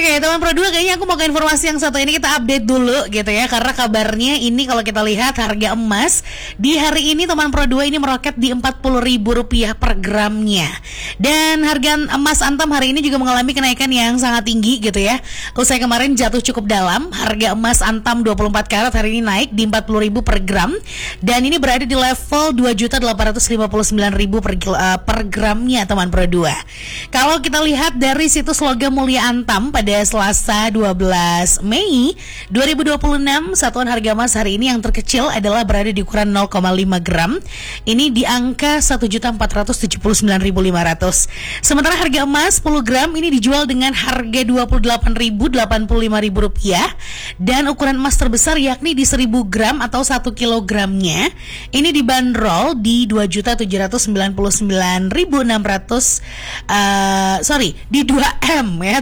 Oke, teman Pro 2, kayaknya aku mau ke informasi yang satu ini kita update dulu gitu ya. Karena kabarnya ini kalau kita lihat harga emas di hari ini teman Pro 2 ini meroket di Rp40.000 per gramnya. Dan harga emas Antam hari ini juga mengalami kenaikan yang sangat tinggi gitu ya. Usai kemarin jatuh cukup dalam, harga emas Antam 24 karat hari ini naik di Rp40.000 per gram. Dan ini berada di level Rp2.859.000 per gramnya teman Pro 2. Kalau kita lihat dari situs Logam Mulia Antam pada Selasa 12 Mei 2026, satuan harga emas hari ini yang terkecil adalah berada di ukuran 0,5 gram. Ini di angka Rp1.479.500. Sementara harga emas 10 gram ini dijual dengan harga Rp28.085. Dan ukuran emas terbesar yakni di 1000 gram atau 1 kilogramnya ini dibanderol di Rp2.799.600, di 2M ya,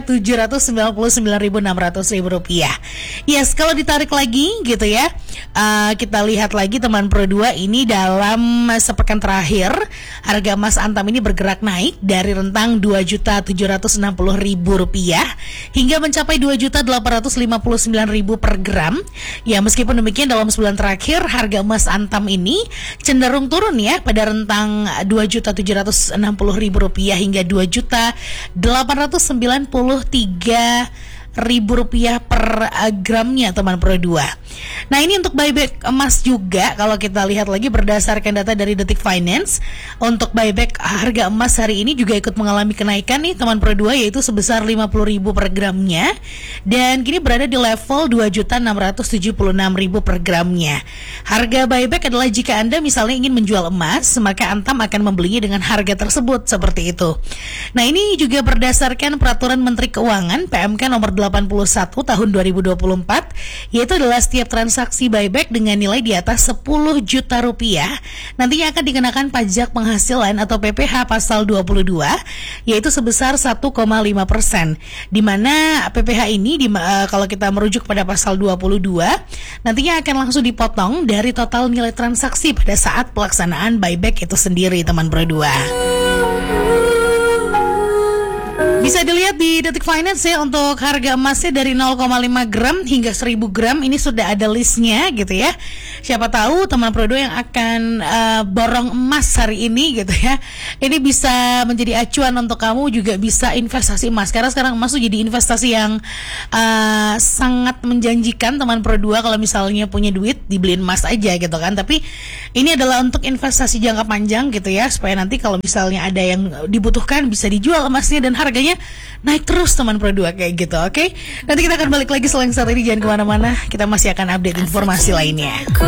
Rp799.600. Yes, kalau ditarik lagi gitu ya, kita lihat lagi teman Pro 2 ini dalam sepekan terakhir harga emas Antam ini bergerak naik dari rentang Rp2.760.000 hingga mencapai Rp2.859.000 per gram. Ya, meskipun demikian dalam sebulan terakhir harga emas Antam ini cenderung turun ya, pada rentang Rp2.760.000 hingga Rp2.893.000 per gramnya teman Pro 2. Nah, ini untuk buyback emas juga. Kalau kita lihat lagi berdasarkan data dari Detik Finance, untuk buyback harga emas hari ini juga ikut mengalami kenaikan nih teman Pro 2, yaitu sebesar Rp50.000 per gramnya. Dan kini berada di level Rp2.676.000 per gramnya. Harga buyback adalah jika Anda misalnya ingin menjual emas, maka Antam akan membelinya dengan harga tersebut, seperti itu. Nah, ini juga berdasarkan Peraturan Menteri Keuangan PMK nomor 81 tahun 2024, yaitu adalah setiap transaksi buyback dengan nilai di atas Rp10 juta nantinya akan dikenakan pajak penghasilan atau PPh pasal 22, yaitu sebesar 1,5%. Di mana PPh ini kalau kita merujuk pada pasal 22, nantinya akan langsung dipotong dari total nilai transaksi pada saat pelaksanaan buyback itu sendiri teman Pro 2. Bisa dilihat di Detik Finance ya, untuk harga emasnya dari 0,5 gram hingga 1000 gram ini sudah ada listnya gitu ya. Siapa tahu teman Pro 2 yang akan borong emas hari ini gitu ya, ini bisa menjadi acuan untuk kamu juga bisa investasi emas. Karena sekarang emas tuh jadi investasi yang sangat menjanjikan teman Pro 2. Kalau misalnya punya duit dibeliin emas aja gitu kan. Tapi ini adalah untuk investasi jangka panjang gitu ya, supaya nanti kalau misalnya ada yang dibutuhkan bisa dijual emasnya dan harganya naik terus teman Pro 2 kayak gitu. Oke, nanti kita akan balik lagi setelah yang satu ini. Jangan kemana-mana, kita masih akan update informasi lainnya.